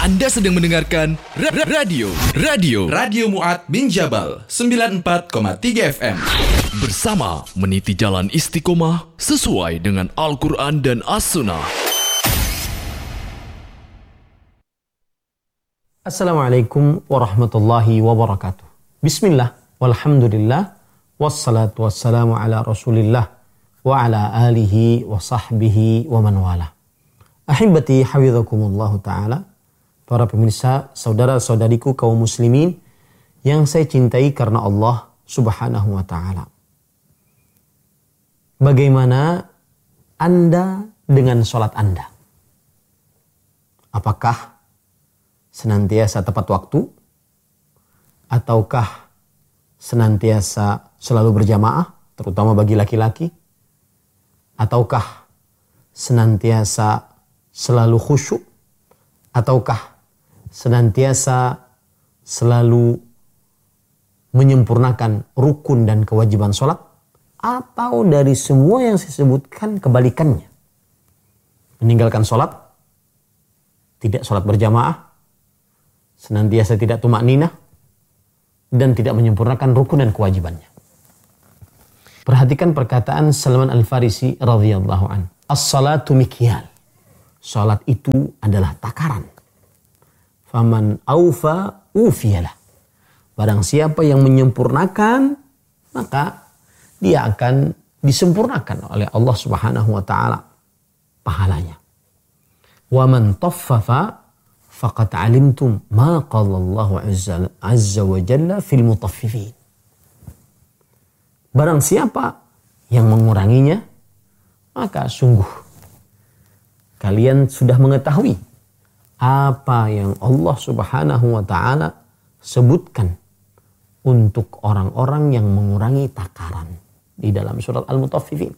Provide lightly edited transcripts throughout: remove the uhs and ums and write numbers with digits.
Anda sedang mendengarkan Radio Mu'ad bin Jabal 94,3 FM. Bersama meniti jalan istiqomah sesuai dengan Al-Quran dan As-Sunnah. Assalamualaikum warahmatullahi wabarakatuh. Bismillah, walhamdulillah, wassalatu wassalamu ala rasulillah, wa ala alihi wa sahbihi wa man wala. Ahibati hafidhakumullahu ta'ala, para pemirsa, saudara-saudariku kaum muslimin yang saya cintai karena Allah subhanahu wa ta'ala. Bagaimana Anda dengan sholat Anda? Apakah senantiasa tepat waktu? Ataukah senantiasa selalu berjamaah, terutama bagi laki-laki? Ataukah senantiasa selalu khusyuk? Ataukah senantiasa selalu menyempurnakan rukun dan kewajiban sholat? Atau dari semua yang saya sebutkan kebalikannya? Meninggalkan sholat, tidak sholat berjamaah, senantiasa tidak tumakninah, dan tidak menyempurnakan rukun dan kewajibannya. Perhatikan perkataan Salman Al-Farisi radhiyallahu an. As-salatu mikyal. Salat itu adalah takaran. Faman aufa ufiyalah. Barang siapa yang menyempurnakan, maka dia akan disempurnakan oleh Allah Subhanahu wa taala pahalanya. Wa man taffafa faqad alimtum ma qala Allah azza wa jalla fil mutaffifin. Barang siapa yang menguranginya, maka sungguh kalian sudah mengetahui apa yang Allah Subhanahu wa ta'ala sebutkan untuk orang-orang yang mengurangi takaran di dalam surat Al-Mutaffifin.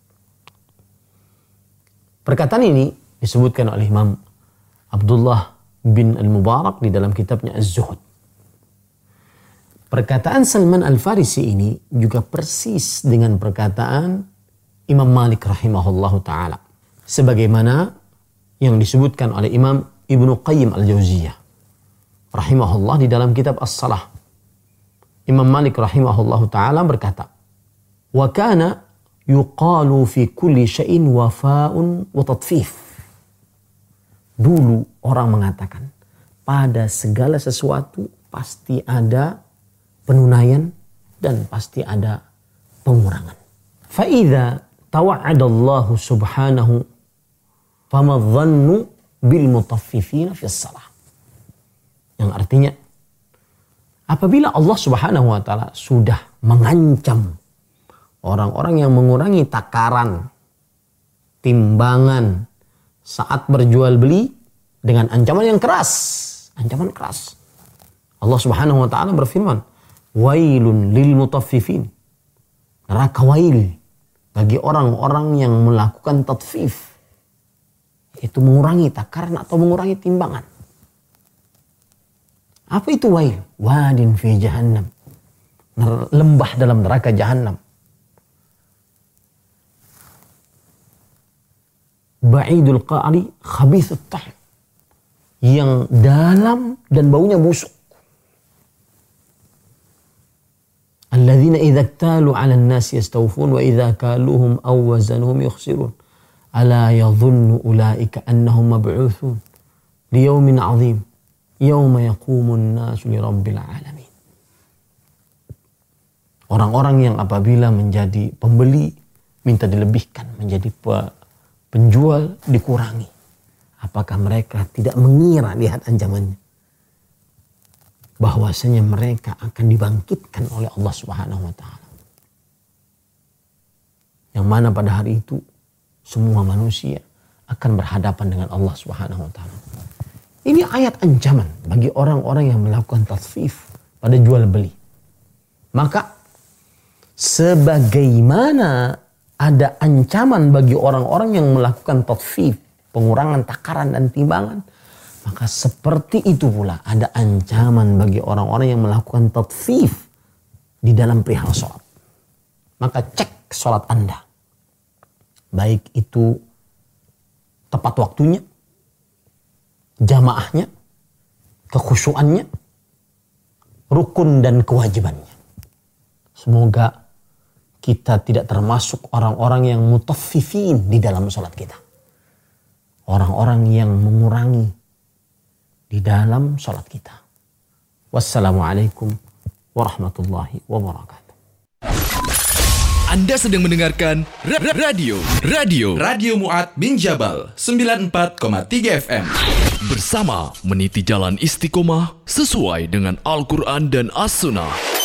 Perkataan ini disebutkan oleh Imam Abdullah bin Al-Mubarak di dalam kitabnya Az-Zuhud. Perkataan Salman Al-Farisi ini juga persis dengan perkataan Imam Malik rahimahullahu ta'ala. Sebagaimana yang disebutkan oleh Imam Ibnu Qayyim Al-Jauziyah rahimahullah di dalam kitab As-Salah. Imam Malik rahimahullahu ta'ala berkata, wa kana yuqalu fi kulli syai'in wafa'un wa tatfif. Dulu orang mengatakan, pada segala sesuatu pasti ada penunaian dan pasti ada pengurangan. Fa idza tawa'ada Allah subhanahu fama dhannu bil mutaffifina fis salah. Yang artinya, apabila Allah Subhanahu wa taala sudah mengancam orang-orang yang mengurangi takaran timbangan saat berjual beli dengan ancaman yang keras, ancaman keras. Allah Subhanahu wa taala berfirman, wailun lil mutaffifin. Neraka wail bagi orang-orang yang melakukan tatfif, itu mengurangi takaran atau mengurangi timbangan. Apa itu wail? Wadin fi jahannam. Lembah dalam neraka jahannam. Ba'idul qa'ri khabithut tahm. Yang dalam dan baunya busuk. Alladzina idza iktalu 'alan nasi yastawfun wa idza kaluhum aw wazanuhum yukhsirun. Ala yadhunnu ulaika annahum mab'utsun liyaumin 'adzim yauma yaqumun nasu lirabbil alamin. Orang-orang yang apabila menjadi pembeli minta dilebihkan, menjadi penjual dikurangi. Apakah mereka tidak mengira, lihat ancamannya, bahwasanya mereka akan dibangkitkan oleh Allah Subhanahu wa taala. Yang mana pada hari itu semua manusia akan berhadapan dengan Allah Subhanahu wa ta'ala. Ini ayat ancaman bagi orang-orang yang melakukan tatfif pada jual beli. Maka sebagaimana ada ancaman bagi orang-orang yang melakukan tatfif, pengurangan takaran dan timbangan, maka seperti itu pula ada ancaman bagi orang-orang yang melakukan tatfif di dalam perihal sholat. Maka cek sholat Anda. Baik itu tepat waktunya, jamaahnya, kekhusyuannya, rukun dan kewajibannya. Semoga kita tidak termasuk orang-orang yang mutaffifin di dalam salat kita. Orang-orang yang mengurangi di dalam salat kita. Wassalamualaikum warahmatullahi wabarakatuh. Anda sedang mendengarkan Radio Mu'ad bin Jabal 94,3 FM. Bersama meniti jalan istiqomah sesuai dengan Al-Quran dan As-Sunnah.